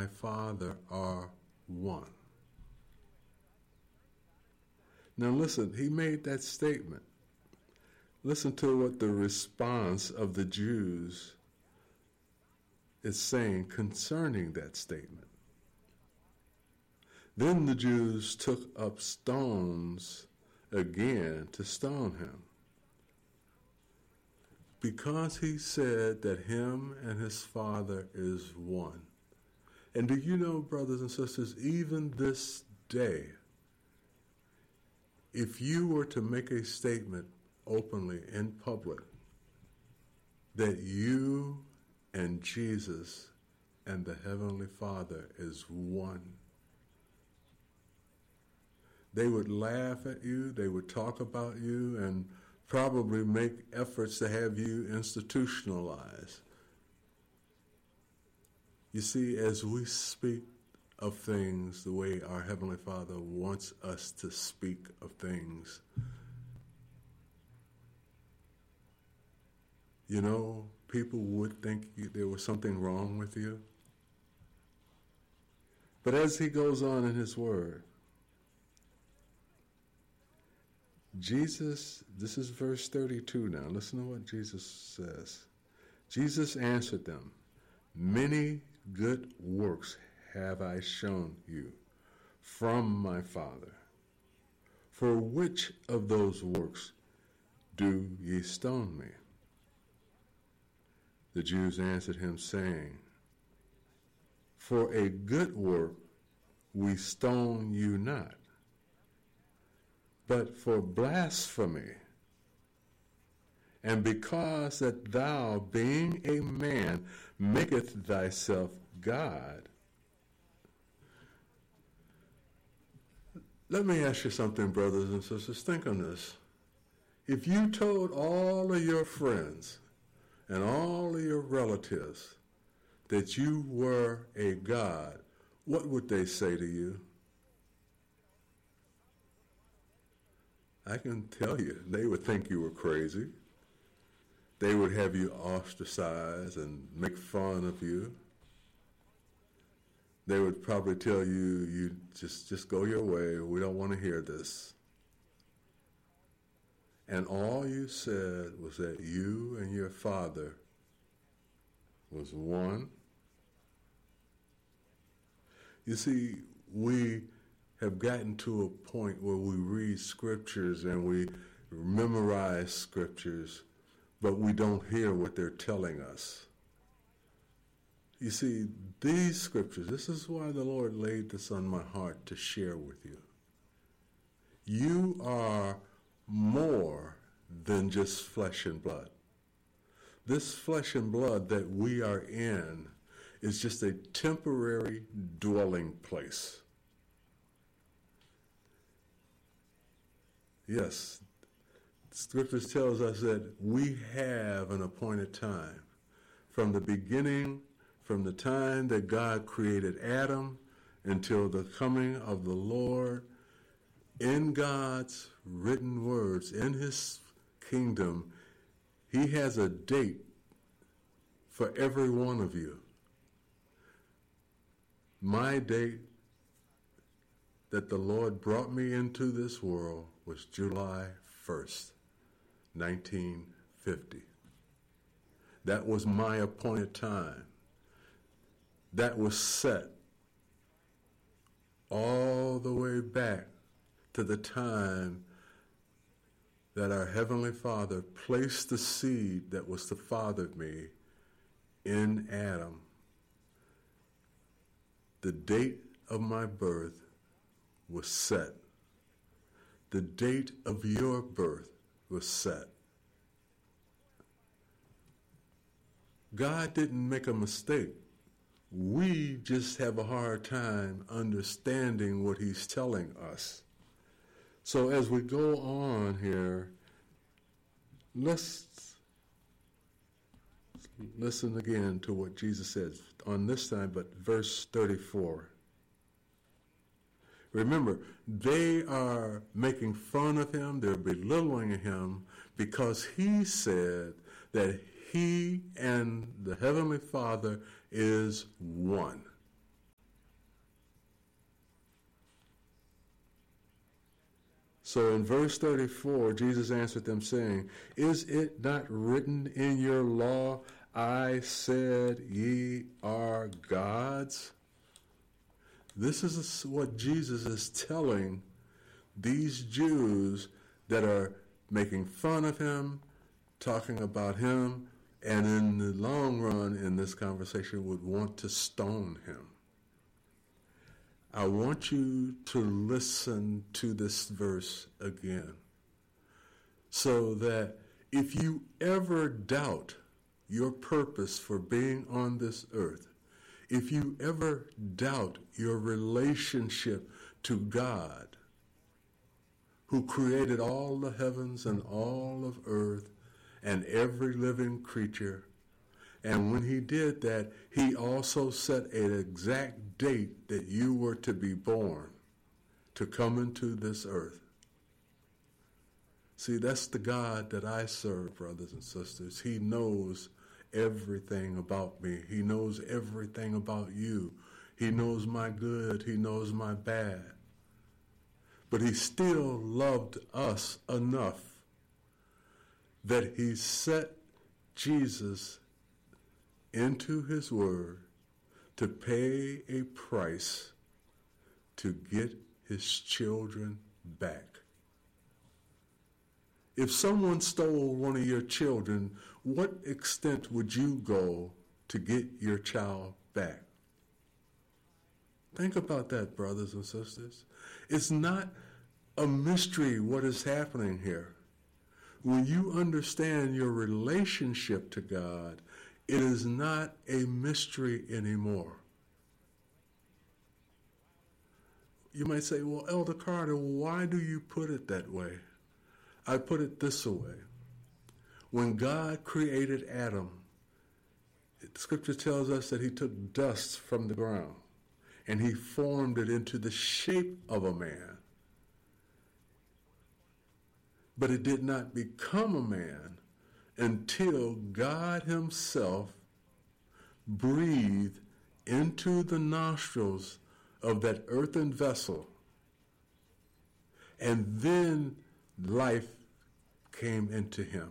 my Father are one. Now listen, he made that statement. Listen to what the response of the Jews is saying concerning that statement. Then the Jews took up stones again to stone him, because he said that him and his Father is one. And do you know, brothers and sisters, even this day, if you were to make a statement openly in public that you and Jesus and the Heavenly Father is one, they would laugh at you, they would talk about you, and probably make efforts to have you institutionalized. You see, as we speak of things the way our Heavenly Father wants us to speak of things, you know, people would think there was something wrong with you. But as he goes on in his word, Jesus, this is verse 32 now. Listen to what Jesus says. Jesus answered them, "Many good works have I shown you from my Father. For which of those works do ye stone me?" The Jews answered him, saying, "For a good work we stone you not, but for blasphemy, and because that thou, being a man, maketh thyself God." Let me ask you something, brothers and sisters. Think on this. If you told all of your friends and all of your relatives that you were a God, what would they say to you? I can tell you, they would think you were crazy. They would have you ostracized and make fun of you. They would probably tell you, you just go your way, we don't want to hear this. And all you said was that you and your Father was one. You see, we have gotten to a point where we read scriptures and we memorize scriptures, but we don't hear what they're telling us. You see, these scriptures, this is why the Lord laid this on my heart to share with you. You are more than just flesh and blood. This flesh and blood that we are in is just a temporary dwelling place. Yes, Scriptures tells us that we have an appointed time. From the beginning, from the time that God created Adam until the coming of the Lord, in God's written words, in his kingdom, he has a date for every one of you. My date that the Lord brought me into this world was July 1st, 1950. That was my appointed time. That was set all the way back to the time that our Heavenly Father placed the seed that was to father me in Adam. The date of my birth was set. The date of your birth was set. God didn't make a mistake. We just have a hard time understanding what he's telling us. So as we go on here, let's listen again to what Jesus says on this time, but verse 34. Remember, they are making fun of him, they're belittling him because he said that he and the Heavenly Father is one. So in verse 34, Jesus answered them, saying, Is it not written in your law, I said ye are gods? This is what Jesus is telling these Jews that are making fun of him, talking about him, and in the long run in this conversation would want to stone him. I want you to listen to this verse again, so that if you ever doubt your purpose for being on this earth, if you ever doubt your relationship to God, who created all the heavens and all of earth and every living creature, and when he did that, he also set an exact date that you were to be born, to come into this earth. See, that's the God that I serve, brothers and sisters. He knows everything about me. He knows everything about you. He knows my good. He knows my bad. But he still loved us enough that he set Jesus into his word to pay a price to get his children back. If someone stole one of your children, what extent would you go to get your child back? Think about that, brothers and sisters. It's not a mystery what is happening here. When you understand your relationship to God, it is not a mystery anymore. You might say, well, Elder Carter, why do you put it that way? I put it this way. When God created Adam, the scripture tells us that he took dust from the ground and he formed it into the shape of a man. But it did not become a man until God himself breathed into the nostrils of that earthen vessel, and then life came into him.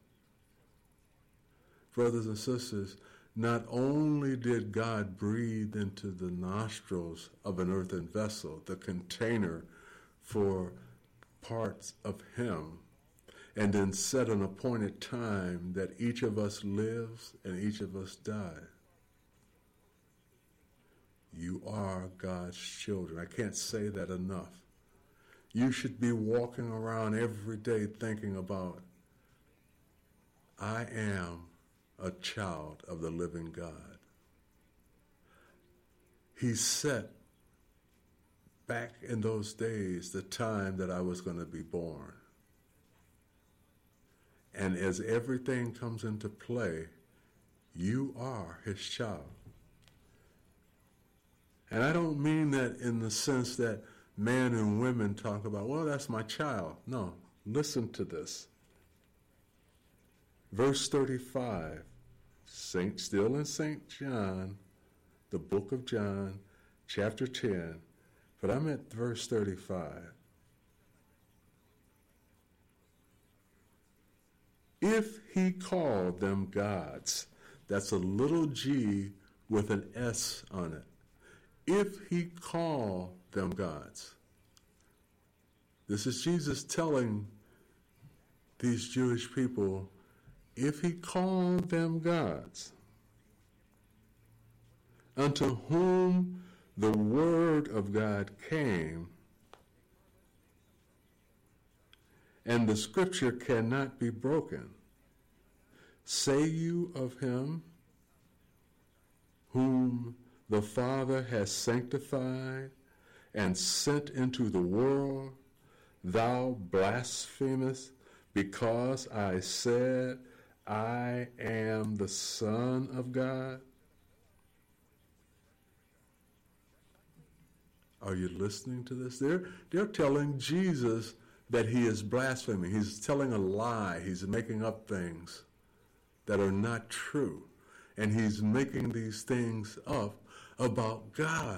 Brothers and sisters, not only did God breathe into the nostrils of an earthen vessel, the container for parts of him, and then set an appointed time that each of us lives and each of us die. You are God's children. I can't say that enough. You should be walking around every day thinking about, I am a child of the living God. He set back in those days the time that I was going to be born. And as everything comes into play, you are his child. And I don't mean that in the sense that men and women talk about, well, that's my child. No, listen to this. Verse 35, still in St. John, the book of John, chapter 10, but I'm at verse 35. If he called them gods, that's a little g with an S on it. If he called them gods. This is Jesus telling these Jewish people, if he called them gods, unto whom the word of God came, and the scripture cannot be broken, say you of him whom the Father has sanctified and sent into the world, thou blasphemest, because I said, I am the Son of God? Are you listening to this? They're telling Jesus that he is blaspheming. He's telling a lie. He's making up things that are not true. And he's making these things up about God.